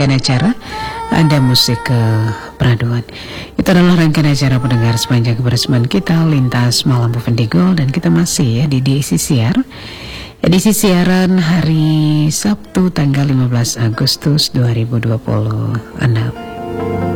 rangkaian acara ada musik peraduan. Itu adalah rangkaian acara pendengar sepanjang kebersamaan kita lintas malam Bendigo, dan kita masih ya di edisi siaran hari Sabtu tanggal 15 Agustus 2026.